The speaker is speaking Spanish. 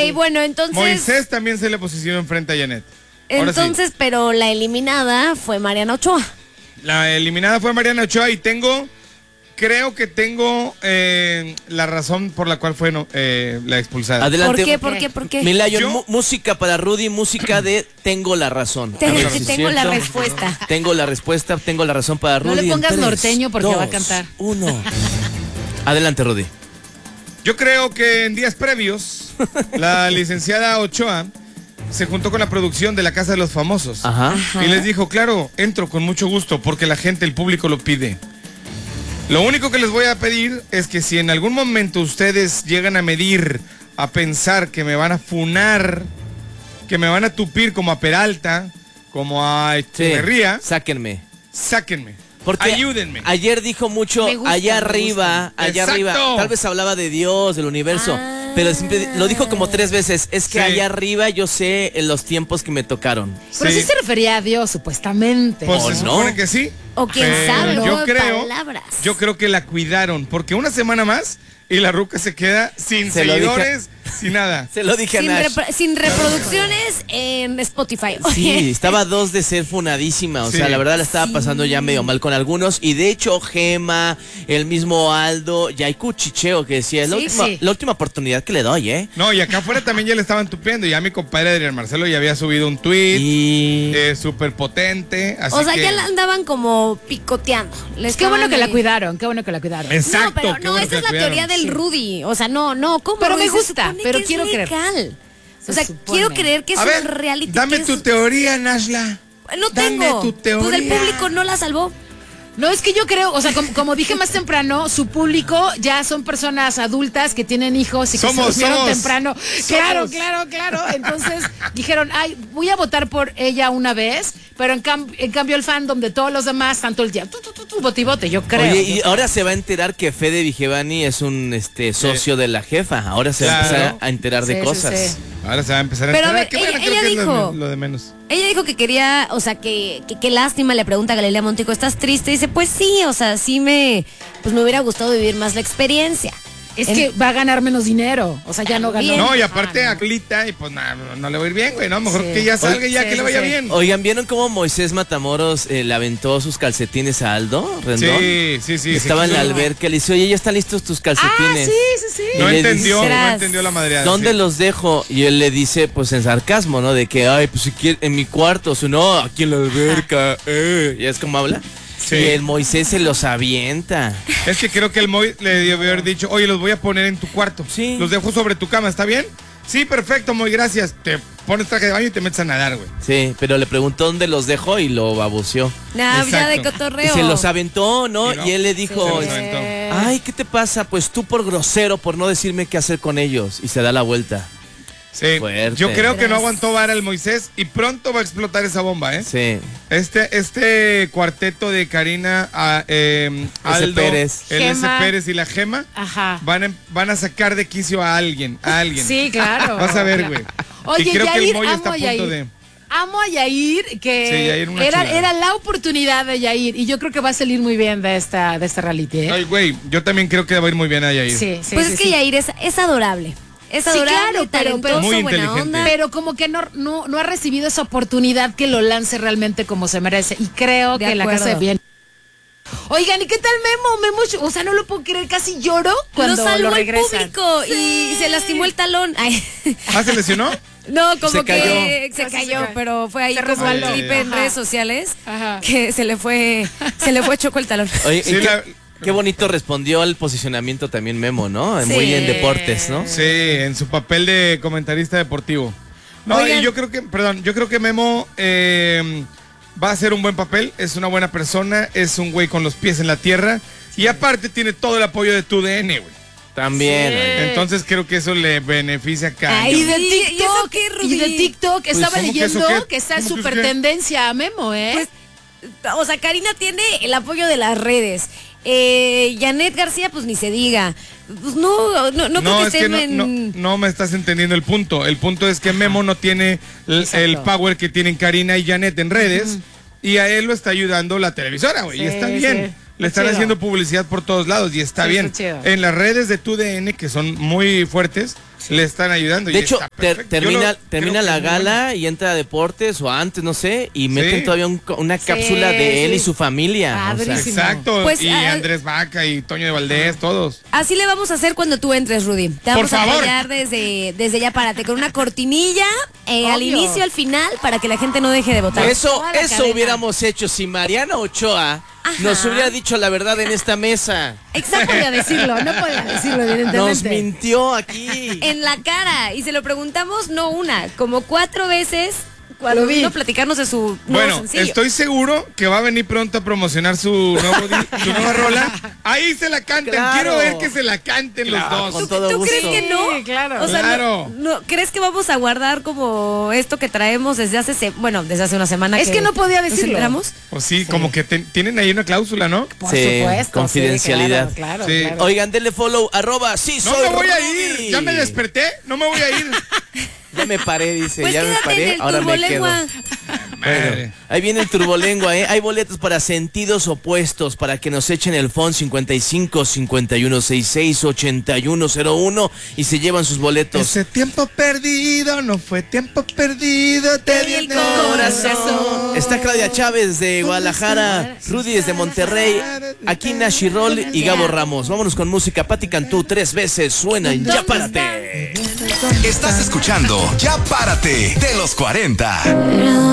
bueno, entonces... Moisés también se le posicionó enfrente a Janet. Entonces, pero la eliminada fue Mariana Ochoa. La eliminada fue Mariana Ochoa y creo que tengo la razón por la cual fue la expulsada. Adelante. ¿Por qué? Milayo, música para Rudy, música de Tengo la razón. Tengo la respuesta. Tengo la respuesta, tengo la razón para Rudy. No le pongas 3, norteño porque 2, va a cantar. 1. Adelante, Rudy. Yo creo que en días previos, la licenciada Ochoa se juntó con la producción de La Casa de los Famosos. Ajá. Y les dijo, claro, entro con mucho gusto porque la gente, el público lo pide. Lo único que les voy a pedir es que si en algún momento ustedes llegan a medir, a pensar que me van a funar, que me van a tupir como a Peralta, como a Echeverría, sáquenme. Porque ayúdenme. Ayer dijo mucho allá arriba. Tal vez hablaba de Dios, del universo. Pero siempre lo dijo como 3 veces. Es que allá arriba yo sé en los tiempos que me tocaron. Pero sí se refería a Dios, supuestamente. Pues se supone que sí. O quién sabe, yo creo que la cuidaron. Porque una semana más y la ruca se queda sin seguidores, sin nada. Se lo dije a Nash. Sin reproducciones en Spotify. Sí, estaba 2 de ser funadísima. O sea, la verdad la estaba pasando ya medio mal con algunos. Y de hecho, Gema, el mismo Aldo, ya hay cuchicheo que decía, la última oportunidad que le doy, ¿eh? No, y acá afuera también ya le estaban tupiendo. Ya mi compadre Adrián Marcelo ya había subido un tweet súper potente. O sea, ya la andaban como picoteando. Qué bueno que la cuidaron, Exacto. No, pero no, esa es la teoría del Rudy. O sea, no, ¿cómo? Pero me gusta, pero quiero creer. O sea, quiero creer que es un reality. Dame tu teoría, Nashla. No tengo. Dame tu teoría. Pues el público no la salvó. No, es que yo creo, o sea, como dije más temprano, su público ya son personas adultas que tienen hijos y que se durmieron temprano. Claro. Entonces dijeron, voy a votar por ella una vez, pero en cambio el fandom de todos los demás, tanto el día, bote, yo creo. Oye, y ahora se va a enterar que Fede Vigevani es un socio de la jefa. Ahora se va a empezar a enterar de cosas. Sí. Ahora se va a empezar a enterar. Pero ella dijo, lo de menos. Ella dijo que quería, o sea, que lástima, le pregunta a Galilea Montijo, ¿estás triste? Y dice, pues sí, o sea, me hubiera gustado vivir más la experiencia. Es que va a ganar menos dinero, o sea, ya no ganó. No, y aparte a Glita, y pues no le va a ir bien, güey, ¿no? Mejor que ya salga y que le vaya bien. Oigan, ¿vieron cómo Moisés Matamoros le aventó sus calcetines a Aldo Rendón? Sí. Estaba en la alberca, le dice, oye, ya están listos tus calcetines. Sí. No entendió la madreada. ¿Dónde los dejo? Y él le dice, pues en sarcasmo, ¿no? De que, pues si quiere, en mi cuarto, o no, aquí en la alberca. ¿Ya es como habla? Sí. Y el Moisés se los avienta. Es que creo que el Moy le debió haber dicho, oye, los voy a poner en tu cuarto. Sí. Los dejo sobre tu cama, ¿está bien? Sí, perfecto, Moy, gracias. Te pones traje de baño y te metes a nadar, güey. Sí, pero le preguntó dónde los dejó y lo babuceó. Ya de cotorreo. Y se los aventó, ¿no? Y él le dijo, sí. ay, ¿qué te pasa? Pues tú por grosero, por no decirme qué hacer con ellos. Y se da la vuelta. Sí, fuerte. Yo creo que no aguantó vara el Moisés y pronto va a explotar esa bomba, ¿eh? Sí. Este cuarteto de Karina, Aldo, Pérez. S. Pérez y la Gema van a sacar de quicio a alguien. Sí, claro. Vas a ver, güey. Oye, y creo Yair, que el Moy está a punto de... Amo a Yair, que Yair era la oportunidad de Yair, y yo creo que va a salir muy bien de este reality, ¿eh? Ay, güey, yo también creo que va a ir muy bien a Yair. Sí, pues es que Yair es adorable. Es adorable, talentoso, muy buena inteligente. onda. Pero como que no ha recibido esa oportunidad que lo lance realmente como se merece. Y creo que la casa de bien. Oigan, ¿y qué tal Memo? O sea, no lo puedo creer, casi lloro cuando lo regresan. El público y se lastimó el talón. Ay. ¿Se lesionó? No, como que se cayó, pero fue ahí como el clip en redes sociales que se le fue choco el talón. Oye, qué bonito respondió al posicionamiento también Memo, ¿no? Sí. Muy en deportes, ¿no? Sí, en su papel de comentarista deportivo. No, oigan. Y yo creo que Memo va a hacer un buen papel, es una buena persona, es un güey con los pies en la tierra y aparte tiene todo el apoyo de TUDN, güey. También. Sí. Entonces creo que eso le beneficia acá. Y de TikTok estaba leyendo que está en super tendencia a Memo, ¿eh? Pues, o sea, Karina tiene el apoyo de las redes. Janet García, pues ni se diga. Pues no creo que no me estás entendiendo el punto. El punto es que Memo no tiene el power que tienen Karina y Janet en redes y a él lo está ayudando la televisora, güey. Y está bien. Sí. Le están haciendo publicidad por todos lados y está bien. En las redes de TUDN, que son muy fuertes, le están ayudando. De hecho, termina la gala y entra a deportes o antes, no sé, y meten todavía una cápsula de él y su familia. O sea. Exacto, pues, y Andrés Vaca y Toño de Valdés, todos. Así le vamos a hacer cuando tú entres, Rudy. Te vamos a apoyar desde ya, párate, con una cortinilla al inicio, al final, para que la gente no deje de votar. Eso hubiéramos hecho si Mariana Ochoa nos hubiera dicho la verdad en esta mesa. Exacto, no podía decirlo, evidentemente. Nos mintió aquí. En la cara. Y se lo preguntamos no una, como 4 veces cuando vino a platicarnos de su nuevo sencillo. Estoy seguro que va a venir pronto a promocionar su nueva rola. Ahí se la cantan. Claro. Quiero ver que se la canten los dos. Con todo ¿Tú gusto. crees que no? Sí, claro. O sea, no, ¿crees que vamos a guardar como esto que traemos desde hace una semana? Es que no podía decirlo. O sí, como que tienen ahí una cláusula, ¿no? Por supuesto. Confidencialidad. Claro. Oigan, denle follow, @sí soy No me voy Rudy. a ir. Ya me desperté. No me voy a ir. Ya me paré, dice, pues ya me paré, ahora me quedo. Bueno, ahí viene el turbolengua, ¿eh? Hay boletos para sentidos opuestos para que nos echen el phone 55 51 66 8101 y se llevan sus boletos. Ese tiempo perdido no fue tiempo perdido, te di el corazón. Está Claudia Chávez de Guadalajara, Rudy desde Monterrey, aquí Nashi Roll y Gabo Ramos. Vámonos con música. Pati Cantú 3 veces suena en Ya Párate. Estás escuchando Ya Párate de los 40.